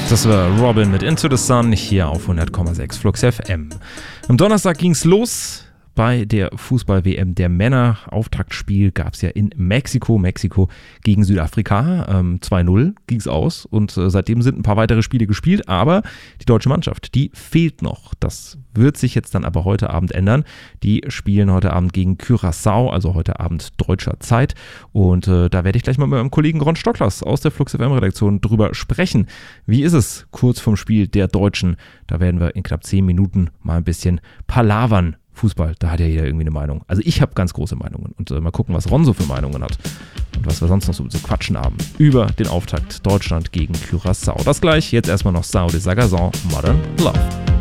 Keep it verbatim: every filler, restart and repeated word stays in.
Das war Robin mit Into the Sun hier auf hundert Komma sechs Flux F M. Am Donnerstag ging's los bei der Fußball-W M der Männer. Auftaktspiel gab es ja in Mexiko. Mexiko gegen Südafrika. Ähm, zwei null ging es aus und äh, seitdem sind ein paar weitere Spiele gespielt. Aber die deutsche Mannschaft, die fehlt noch. Das wird sich jetzt dann aber heute Abend ändern. Die spielen heute Abend gegen Curaçao, also heute Abend deutscher Zeit. Und äh, da werde ich gleich mal mit meinem Kollegen Ron Stocklers aus der Flux F M-Redaktion drüber sprechen. Wie ist es kurz vorm Spiel der Deutschen? Da werden wir in knapp zehn Minuten mal ein bisschen palavern. Fußball, da hat ja jeder irgendwie eine Meinung. Also ich habe ganz große Meinungen und äh, mal gucken, was Ron so für Meinungen hat und was wir sonst noch so zu quatschen haben über den Auftakt Deutschland gegen Curaçao. Das gleich, jetzt erstmal noch Sao de Sagazon, Modern Love.